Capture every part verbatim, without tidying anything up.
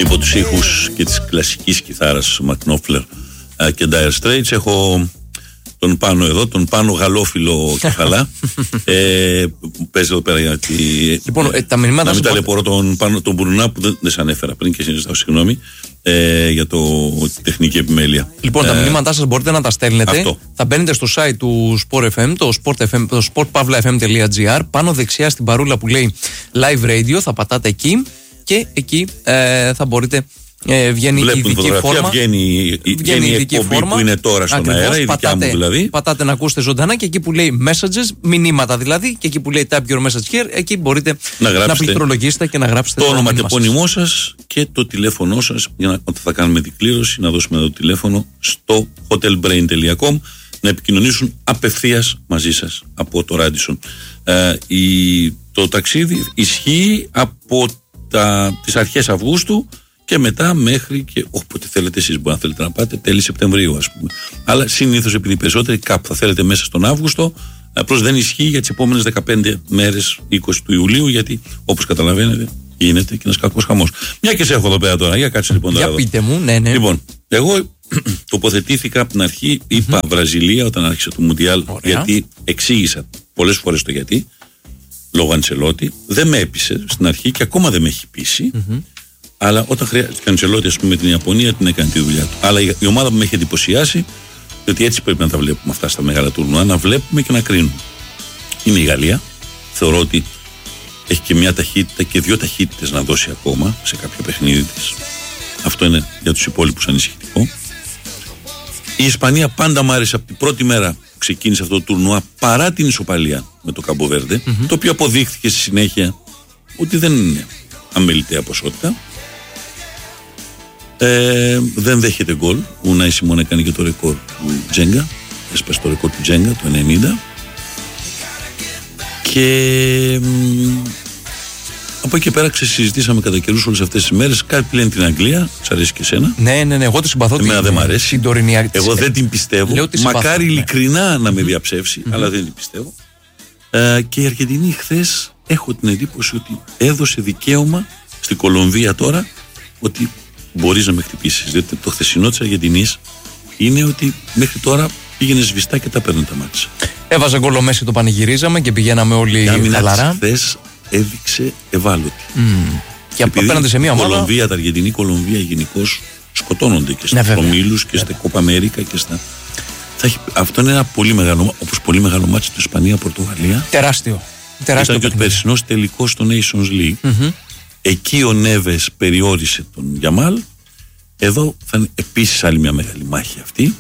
Υπό τους ήχους και της κλασικής κιθάρας Μακνόφλερ και Dire Straits έχω τον Πάνο εδώ, τον Πάνο γαλόφιλο κεφαλά. ε, παίζει εδώ πέρα γιατί. Λοιπόν, ε, τα μηνύματα. Να μην ταλαιπωρώ τον Πάνο τον Μπουρνά που δεν, δεν σε ανέφερα πριν και συνιστάω συγγνώμη ε, για το, τη τεχνική επιμέλεια. Λοιπόν, ε, τα μηνύματά σας μπορείτε να τα στέλνετε. Αυτό. Θα μπαίνετε στο site του Sport εφ εμ, το sport, το sportpavlafm.gr. Πάνω δεξιά στην παρούλα που λέει Live Radio, θα πατάτε εκεί και εκεί ε, θα μπορείτε. Ε, βγαίνει η ειδική φόρμα. Βγαίνει, βγαίνει η εκπομπή φόρμα, που είναι τώρα στον ακριβώς, αέρα, η δικιά μου δηλαδή. Πατάτε να ακούσετε ζωντανά και εκεί που λέει messages, μηνύματα δηλαδή, και εκεί που λέει type your message here, εκεί μπορείτε να, να πληκτρολογήσετε και να γράψετε το όνομα και επώνυμό σας και το τηλέφωνό σας για να, όταν θα κάνουμε δικλήρωση, να δώσουμε το τηλέφωνο στο hotelbrain τελεία com να επικοινωνήσουν απευθείας μαζί σας από το Radisson. Ε, η, το ταξίδι ισχύει από τα, τις αρχές Αυγούστου και μετά μέχρι και όποτε θέλετε εσείς, μπορεί να θέλετε να πάτε τέλη Σεπτεμβρίου, ας πούμε. Αλλά συνήθως επειδή περισσότεροι κάπου θα θέλετε μέσα στον Αύγουστο, απλώς δεν ισχύει για τις επόμενες δεκαπέντε μέρες, είκοσι του Ιουλίου, γιατί όπως καταλαβαίνετε γίνεται και ένας κακός χαμός. Μια και σε έχω εδώ πέρα τώρα, για κάτσε λοιπόν τώρα. Για πείτε μου, ναι, ναι. Λοιπόν, εγώ τοποθετήθηκα από την αρχή, είπα mm-hmm. Βραζιλία όταν άρχισε το Μουντιάλ, γιατί εξήγησα πολλές φορές το γιατί, λόγω Αντσελότη. Δεν με έπεισε στην αρχή και ακόμα δεν με έχει πείσει. Mm-hmm. Αλλά όταν χρειάζεται, ο Αντσελότη, ας πούμε, με την Ιαπωνία την έκανε τη δουλειά του. Αλλά η ομάδα που με έχει εντυπωσιάσει, διότι έτσι πρέπει να τα βλέπουμε αυτά στα μεγάλα τουρνουά, να βλέπουμε και να κρίνουμε. Είναι η Γαλλία. Θεωρώ ότι έχει και μια ταχύτητα και δύο ταχύτητες να δώσει ακόμα σε κάποιο παιχνίδι της. Αυτό είναι για τους υπόλοιπους ανησυχητικό. Η Ισπανία πάντα μου άρεσε από την πρώτη μέρα που ξεκίνησε αυτό το τουρνουά, παρά την ισοπαλία με το Καμποβέρντε, mm-hmm. το οποίο αποδείχθηκε στη συνέχεια ότι δεν είναι αμεληταία ποσότητα. Ε, δεν δέχεται γκολ. Ο Ουνάι Σιμών έκανε και το ρεκόρ του Τζέγκα. Έσπασε το ρεκόρ του Τζέγκα το ενενήντα. Και μ, από εκεί πέρα ξεσυζητήσαμε κατά καιρούς όλες αυτές τις μέρες. Κάποιοι λένε την Αγγλία. Σ' αρέσει και εσένα? Ναι, ναι, ναι. Εγώ τη συμπαθώ. Εμένα δεν μ' αρέσει. Εγώ δεν την πιστεύω. Μακάρι συμπαθώ, ειλικρινά ναι. να με διαψεύσει, mm-hmm. αλλά δεν την πιστεύω. Ε, και η Αργεντινή χθες έχω την εντύπωση ότι έδωσε δικαίωμα στην Κολομβία τώρα ότι μπορείς να με χτυπήσεις. Διότι το χθεσινό της Αργεντινής είναι ότι μέχρι τώρα πήγαινε σβηστά και τα παίρνει τα μάτια. Έβαζε γκολ ο Μέση, το πανηγυρίζαμε και πηγαίναμε όλοι χαλαρά. Χθες έδειξε ευάλωτη. Mm. Και απέναντι σε μια ομάδα. Η Κολομβία, τα Αργεντινή Κολομβία γενικώς σκοτώνονται και στους ναι, ομίλους και στα Κόπα Αμέρικα και στα. Θα έχει... Αυτό είναι ένα πολύ μεγάλο, όπως πολύ μεγάλο μάτσο του Ισπανία-Πορτογαλία. Τεράστιο. Τεράστιο. Ήταν και ο περσινός τελικός στο Nations League. Mm-hmm. Εκεί ο Νέβες περιόρισε τον Γιαμάλ. Εδώ θα είναι επίσης άλλη μια μεγάλη μάχη αυτή.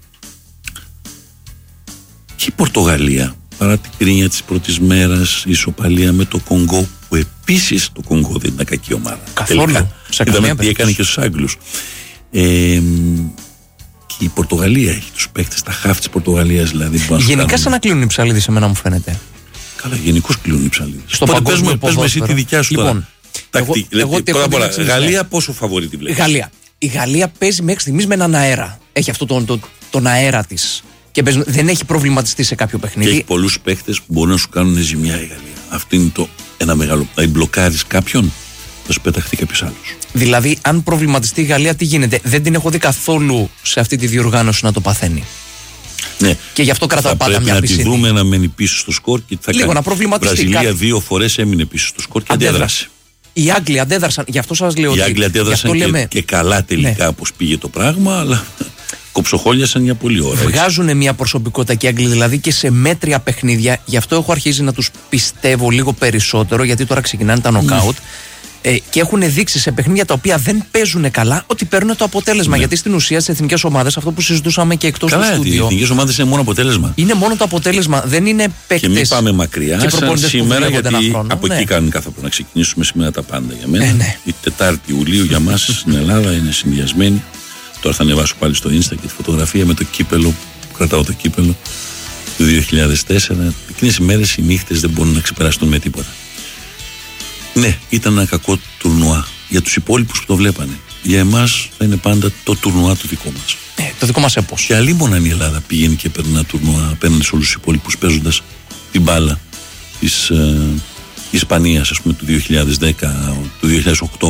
Και η Πορτογαλία, παρά την κρίνια της πρώτης μέρας, η ισοπαλία με το Κονγκό, που επίσης το Κονγκό δεν ήταν κακή ομάδα. Καθόλου. Είδαμε τι έκανε και στους Άγγλους. Ε, και η Πορτογαλία έχει τους παίκτες, τα χαφ της Πορτογαλίας δηλαδή. Γενικά σαν να κλείνουν οι ψαλίδες, εμένα μου φαίνεται. Καλά, γενικώς κλείνουν οι ψαλίδες. Στο παγκόσμιο ποδόσφαιρο. Πες με εσύ τη δικιά σου λοιπόν, τώρα. Εγώ, εγώ, πρώτα απ' όλα, Γαλλία πόσο φαβορί τη βλέπεις? Γαλλία. Η Γαλλία παίζει μέχρι στιγμής με έναν αέρα. Έχει αυτό τον, τον, τον αέρα της. Και παίζει, δεν έχει προβληματιστεί σε κάποιο παιχνίδι. Και έχει πολλούς παίχτες που μπορούν να σου κάνουν ζημιά η Γαλλία. Αυτό είναι το ένα μεγάλο. Να μπλοκάρεις κάποιον, θα σου πεταχθεί κάποιος άλλος. Δηλαδή, αν προβληματιστεί η Γαλλία, τι γίνεται? Δεν την έχω δει καθόλου σε αυτή τη διοργάνωση να το παθαίνει. Ναι. Και γι' αυτό κρατάω θα πάντα μια να πισίνη. τη δούμε να μένει πίσω στο σκορ και θα λίγο κάνει. Να προβληματιστεί. Η Βραζιλία κάτι. δύο φορές έμεινε πίσω στο σκορ και αντέδρασε. Οι Άγγλοι αντέδρασαν. Γι' αυτό σας λέω. Οι Άγγλοι αντέδρασαν και, λέμε... και καλά τελικά, ναι. Όπως πήγε το πράγμα, αλλά κοψοχόλιασαν για πολλή ώρα. Βγάζουν μια προσωπικότητα και οι Άγγλοι δηλαδή και σε μέτρια παιχνίδια. Γι' αυτό έχω αρχίσει να τους πιστεύω λίγο περισσότερο, γιατί τώρα ξεκινάνε τα νοκάουτ. Ε, και έχουν δείξει σε παιχνίδια τα οποία δεν παίζουν καλά ότι παίρνουν το αποτέλεσμα. Ναι. Γιατί στην ουσία στις εθνικές ομάδες, αυτό που συζητούσαμε και εκτός του στούντιο. Οι εθνικές ομάδες είναι μόνο αποτέλεσμα. Είναι μόνο το αποτέλεσμα, δεν είναι παίκτες. Και μην πάμε μακριά σαν σήμερα, γιατί από ναι. εκεί κάνουν κάθε φορά να ξεκινήσουμε σήμερα τα πάντα για μένα. Ε, ναι. Η Τετάρτη Ιουλίου για μας στην Ελλάδα είναι συνδυασμένη. Τώρα θα ανεβάσω πάλι στο Insta και τη φωτογραφία με το κύπελο, που κρατάω το κύπελο του δύο χιλιάδες τέσσερα. Εκείνες οι μέρες, οι νύχτες δεν μπορούν να ξεπεραστούν με τίποτα. Ναι, ήταν ένα κακό τουρνουά για τους υπόλοιπους που το βλέπανε. Για εμάς θα είναι πάντα το τουρνουά το δικό μας. Ε, το δικό μας έπος. Και αλλήμον η Ελλάδα πήγαινε και παίρνει ένα τουρνουά απέναντι σε όλους τους υπόλοιπους, παίζοντας την μπάλα της ε, Ισπανίας, ας πούμε, του δύο χιλιάδες δέκα, του δύο χιλιάδες οκτώ,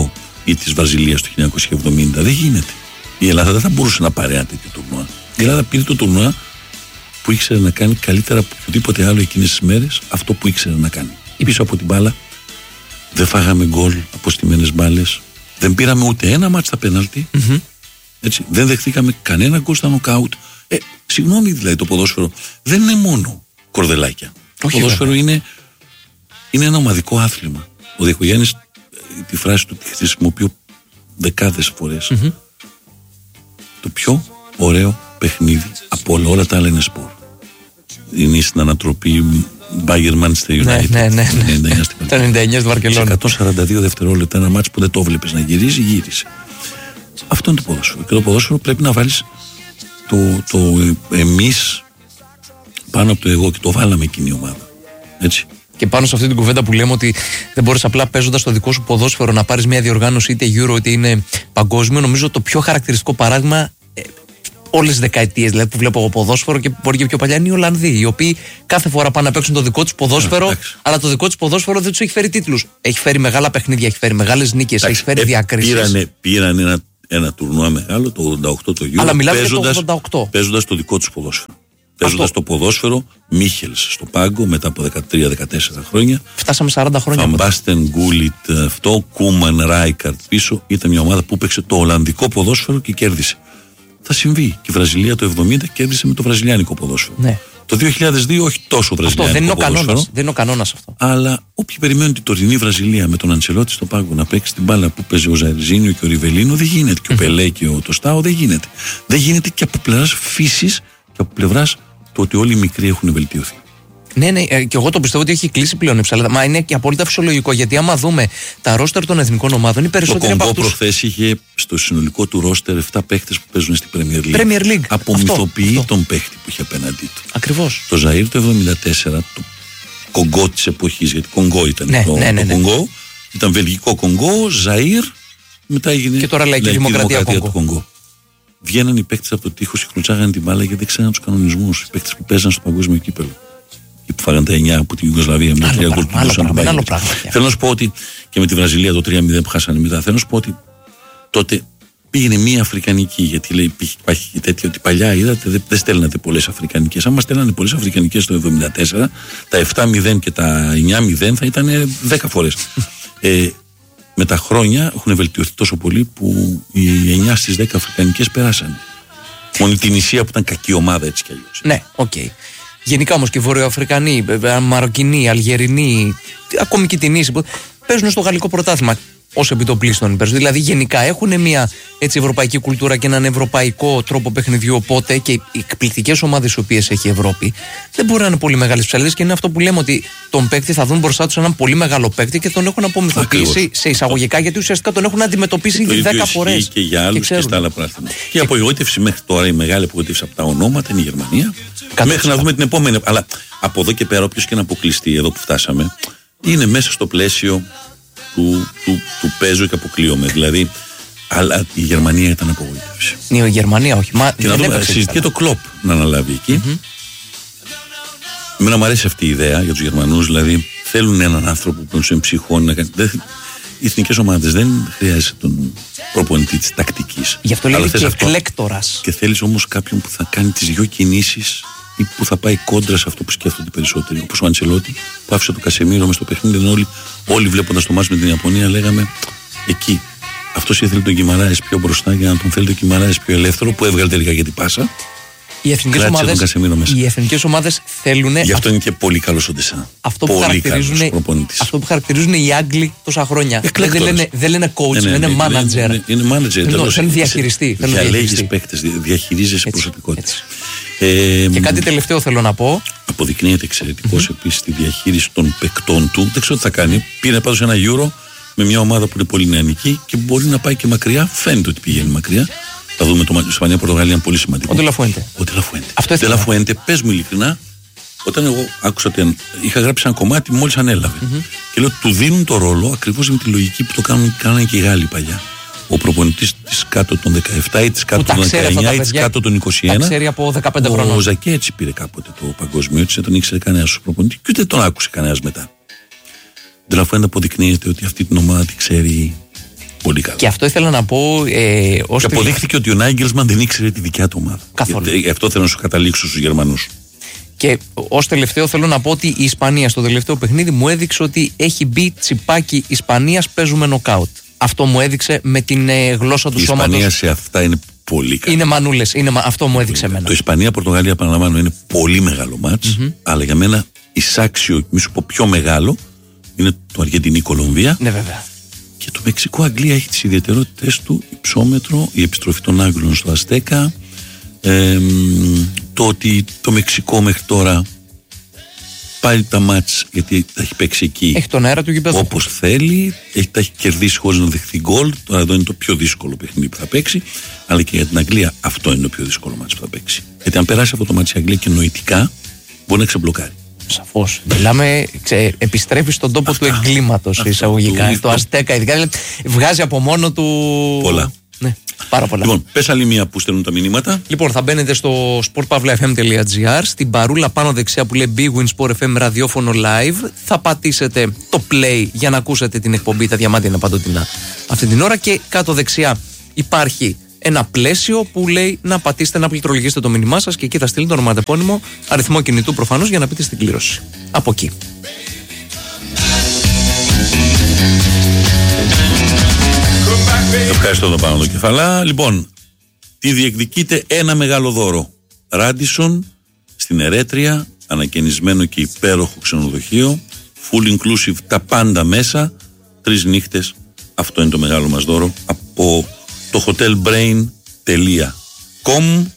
ή της Βραζιλίας το χίλια εννιακόσια εβδομήντα. Δεν γίνεται. Η Ελλάδα δεν θα μπορούσε να πάρει ένα τέτοιο τουρνουά. Η Ελλάδα πήρε το τουρνουά που ήξερε να κάνει καλύτερα από οτιδήποτε άλλο εκείνες τις μέρες, αυτό που ήξερε να κάνει. Πίσω από την μπάλα, δεν φάγαμε γκολ από στημένες μπάλες, δεν πήραμε ούτε ένα μάτς στα πέναλτι, mm-hmm. έτσι, δεν δεχτήκαμε κανένα γκολ στα νοκάουτ. Ε, συγγνώμη, δηλαδή το ποδόσφαιρο δεν είναι μόνο κορδελάκια. Το ποδόσφαιρο είναι, είναι ένα ομαδικό άθλημα. Ο Διεκογιάννης, τη φράση του τη χρησιμοποιώ δεκάδες φορές. Mm-hmm. Το πιο ωραίο παιχνίδι από όλα, όλα τα άλλα είναι σπορ. Είναι στην ανατροπή Bayern Manchester United. Ναι, ναι, ναι. Το ενενήντα εννιά στη Βαρκελόνη. Σε εκατόν σαράντα δύο δευτερόλεπτα ένα μάτς που δεν το βλέπεις να γυρίζει, γύρισε. Αυτό είναι το ποδόσφαιρο. Και το ποδόσφαιρο πρέπει να βάλεις το, το εμείς πάνω από το εγώ, και το βάλαμε εκείνη η ομάδα. Έτσι. Και πάνω σε αυτή την κουβέντα που λέμε ότι δεν μπορείς απλά παίζοντας το δικό σου ποδόσφαιρο να πάρεις μια διοργάνωση είτε Euro είτε είναι παγκόσμιο, νομίζω το πιο χαρακτηριστικό παράδειγμα ε, όλες τις δεκαετίες δηλαδή, που βλέπω εγώ ποδόσφαιρο και μπορεί και πιο παλιά είναι οι Ολλανδοί, οι οποίοι κάθε φορά πάνε να παίξουν το δικό τους ποδόσφαιρο, yeah, αλλά το δικό τους ποδόσφαιρο δεν τους έχει φέρει τίτλους. Έχει φέρει μεγάλα παιχνίδια, έχει φέρει μεγάλες νίκες, έχει φέρει ε, διακρίσεις. Πήρανε, πήραν ένα, ένα τουρνουά μεγάλο, το ογδόντα οκτώ το Euro, αλλά μιλάμε για το ογδόντα οκτώ. Παίζοντας το δικό τους ποδόσφαιρο. Παίζοντας το ποδόσφαιρο, Μίχελς στο πάγκο μετά από δεκατρία δεκατέσσερα χρόνια. Φτάσαμε σαράντα χρόνια. Φαμπάστεν, Γκούλιτ, αυτό, Κούμαν, Ράικαρτ πίσω. Ήταν μια ομάδα που παίξε το Ολλανδικό ποδόσφαιρο και κέρδισε. Θα συμβεί. Και η Βραζιλία το εβδομήντα κέρδισε με το βραζιλιάνικο ποδόσφαιρο. Ναι. Το δύο χιλιάδες δύο όχι τόσο βραζιλιάνικο αυτό, δεν είναι ποδόσφαιρο. Κανόνας, δεν είναι ο κανόνας αυτό. Αλλά όποιοι περιμένουν την τωρινή Βραζιλία με τον Αντσελότη στο πάγκο να παίξει την μπάλα που παίζει ο Ζαριζίνιο και ο Ριβελίνο, δεν γίνεται. Και ο Πελέ και ο Τοστάο, δεν γίνεται. Δεν γίνεται και από πλευράς φύσης και από πλευράς το ότι όλοι οι μικροί έχουν βελτιωθεί. Ναι, ναι, και εγώ το πιστεύω ότι έχει κλείσει πλέον η ψαλίδα. Μα είναι και απόλυτα φυσιολογικό, γιατί άμα δούμε τα ρόστερ των εθνικών ομάδων, οι περισσότεροι από αυτούς. Ο Κονγκό προχθές είχε στο συνολικό του ρόστερ επτά παίχτες που παίζουν στην Premier League. Premier League. Απομυθοποιεί τον παίχτη που είχε απέναντί του. Ακριβώς. Το Ζαΐρ το εβδομήντα τέσσερα, το Κονγκό της εποχής, γιατί Κονγκό ήταν ναι, το, ναι, ναι, ναι. το Κονγκό, ήταν βελγικό Κονγκό, Ζαΐρ, μετά έγινε και τώρα λαϊκή δημοκρατία του Κονγκό. Βγαίναν οι παίκτες από το τείχος και κλουτσάγανε την μπάλα γιατί δεν ξέραν τους κανονισμούς. Οι παίκτες που παίζαν στο παγκόσμιο κύπελλο. Ή που φάγαν τα εννιά από την Ιουγκοσλαβία με τρία γκολ που μπορούσαν να τον πάει. Θέλω να σου πω ότι και με τη Βραζιλία το τρία μηδέν που χάσανε μετά, θέλω να σου πω ότι τότε πήγαινε μία Αφρικανική. Γιατί λέει, υπάρχει και τέτοιο ότι παλιά είδατε δεν, δεν στέλνατε πολλές Αφρικανικές. Αν μας στέλνανε πολλές Αφρικανικές το εβδομήντα τέσσερα, τα επτά μηδέν και τα εννιά μηδέν θα ήταν δέκα φορές. ε, Με τα χρόνια έχουν βελτιωθεί τόσο πολύ που οι εννιά στις δέκα Αφρικανικές περάσανε. Μόνο την Ισία που ήταν κακή ομάδα έτσι κι αλλιώς. Ναι, οκ. Okay. Γενικά όμως και Βορειοαφρικανοί, Μαροκινοί, Αλγερινοί, ακόμη και την Ίση παίζουν στο γαλλικό πρωτάθλημα ως επιτοπλίστων. Δηλαδή γενικά έχουν μια έτσι, ευρωπαϊκή κουλτούρα και έναν ευρωπαϊκό τρόπο παιχνιδιού. Οπότε και οι εκπληκτικές ομάδες οι οποίες έχει η Ευρώπη δεν μπορεί να είναι πολύ μεγάλες ψαλίδες και είναι αυτό που λέμε ότι τον παίκτη θα δουν μπροστά τους έναν πολύ μεγάλο παίκτη και τον έχουν απομυθοποιήσει σε εισαγωγικά γιατί ουσιαστικά τον έχουν αντιμετωπίσει ήδη δέκα φορές. Και για άλλους και, και στα άλλα πράγματα. Και η απογοήτευση μέχρι τώρα, η μεγάλη απογοήτευση από τα ονόματα είναι η Γερμανία. Μέχρι να δούμε την επόμενη. Αλλά από εδώ και πέρα, όποιος και να αποκλειστεί εδώ που φτάσαμε, είναι μέσα στο πλαίσιο του, του, του παίζω και αποκλείομαι. Δηλαδή, αλλά η Γερμανία ήταν απογοήτευση. Ναι, η Γερμανία όχι. Μα και να δούμε, συζητεί το Κλοπ να αναλάβει εκεί. Mm-hmm. Εμένα μου αρέσει αυτή η ιδέα για τους Γερμανούς. Δηλαδή, θέλουν έναν άνθρωπο που τους εμψυχώνει να κάνει. Δεν, οι εθνικές ομάδες δεν χρειάζεται τον προπονητή της τακτικής. Γι' αυτό λέει και εκλέκτορας. Και θέλεις όμως κάποιον που θα κάνει τις δυο κινήσεις ή που θα πάει κόντρα σε αυτό που σκέφτονται περισσότεροι. Όπως ο Αντσελότη που άφησε το Κασεμίρο μες στο παιχνίδι. Ενώ όλοι, όλοι βλέποντας το μάτς με την Ιαπωνία λέγαμε εκεί. Αυτός ήθελε τον Κιμαράες πιο μπροστά για να τον θέλει τον Κιμαράες πιο ελεύθερο που έβγαλε τελικά για την πάσα. Οι εθνικές ομάδες, οι εθνικές ομάδες θέλουν. Γι' αυτό είναι και πολύ καλός ο Ντεσά. Αυτό, που αυτό που χαρακτηρίζουν οι Άγγλοι τόσα χρόνια. Δεν λένε, δεν λένε coach, ναι, ναι, ναι, είναι manager. Είναι, είναι manager. Θέλουν διαχειριστή. Διαλέγεις παίκτες, διαχειρίζεσαι προσωπικότητα. Ε, και κάτι τελευταίο θέλω να πω. Αποδεικνύεται εξαιρετικός mm-hmm. επίσης στη διαχείριση των παικτών του. Δεν ξέρω τι θα κάνει. Πήρε πάντως ένα Euro με μια ομάδα που είναι πολύ νεανική και μπορεί να πάει και μακριά. Φαίνεται ότι πηγαίνει μακριά. Θα δούμε το Ισπανία-Πορτογαλία είναι πολύ σημαντικό. Ο Ντελαφουέντε. Ο Ντελαφουέντε, πες μου ειλικρινά, όταν εγώ άκουσα ότι είχα γράψει ένα κομμάτι μόλις ανέλαβε. Mm-hmm. Και λέω του δίνουν το ρόλο ακριβώς με τη λογική που το κάνουν, κάνανε και οι Γάλλοι παλιά. Ο προπονητής της κάτω των δεκαεπτά ή της κάτω των δεκαεννιά ή της κάτω των είκοσι ένα. Τα ξέρει από δεκαπέντε χρονών. Ο Ζακέ έτσι πήρε κάποτε το παγκόσμιο, έτσι δεν τον ήξερε κανένας ως προπονητή και ούτε τον άκουσε κανένας μετά. Ντελαφουέντε αποδεικνύεται ότι αυτή την ομάδα τη ξέρει Πολύ καλό. Και αυτό ήθελα να πω. Ε, ως και αποδείχθηκε ότι ο Νάγκελσμαν δεν ήξερε τη δικιά του ομάδα. Καθόλου. Γι' αυτό θέλω να σου καταλήξω στους Γερμανούς. Και ως τελευταίο θέλω να πω ότι η Ισπανία στο τελευταίο παιχνίδι μου έδειξε ότι έχει μπει τσιπάκι Ισπανίας, παίζουμε νοκάουτ. Αυτό μου έδειξε με την ε, γλώσσα του η σώματος. Η Ισπανία σε αυτά είναι πολύ καλή. Είναι μανούλες, είναι, αυτό μου έδειξε εμένα. Το Ισπανία-Πορτογαλία, επαναλαμβάνω, είναι πολύ μεγάλο μάτς, mm-hmm. αλλά για μένα εισάξιο, μη σου πω πιο μεγάλο, είναι το Αργεντινή-Κολομβία. Ναι, βέβαια. Και το Μεξικό-Αγγλία έχει τις ιδιαιτερότητες του, υψόμετρο, η επιστροφή των Άγγλων στο Αστέκα, ε, το ότι το Μεξικό μέχρι τώρα πάρει τα μάτς, γιατί τα έχει παίξει εκεί. Έχει τον αέρα του γηπέδου. Όπως θέλει, έχει, τα έχει κερδίσει χωρίς να δεχθεί γκολ. Τώρα εδώ είναι το πιο δύσκολο παιχνίδι που θα παίξει. Αλλά και για την Αγγλία αυτό είναι το πιο δύσκολο μάτς που θα παίξει. Γιατί αν περάσει αυτό το μάτς η Αγγλία και νοητικά, μπορεί να ξεμπλοκάρει. Σαφώς. Μιλάμε, ξε, επιστρέφει στον τόπο αυτά, του εγκλήματος εισαγωγικά. Το, το Αστέκα, ειδικά. Δηλαδή, βγάζει από μόνο του. Πολλά. Ναι, πάρα πολλά. Λοιπόν, πες άλλη μία που στέλνουν τα μηνύματα. Λοιπόν, θα μπαίνετε στο sport pavla f m dot g r, στην παρούλα πάνω δεξιά που λέει Big Win Sport εφ εμ ραδιόφωνο live. Θα πατήσετε το play για να ακούσετε την εκπομπή. Τα διαμάντια είναι παντοτινά αυτή την ώρα. Και κάτω δεξιά υπάρχει ένα πλαίσιο που λέει να πατήσετε, να πληκτρολογήσετε το μήνυμά σας και εκεί θα στείλει το ονοματεπώνυμο, αριθμό κινητού προφανώς, για να πείτε στην κλήρωση. Από εκεί. Ευχαριστώ τον Πάνο το Κεφαλά. Λοιπόν, τι διεκδικείται? Ένα μεγάλο δώρο. Ράντισον στην Ερέτρια, ανακαινισμένο και υπέροχο ξενοδοχείο, full inclusive, τα πάντα μέσα, τρεις νύχτες. Αυτό είναι το μεγάλο μας δώρο από το hotelbrain τελεία com.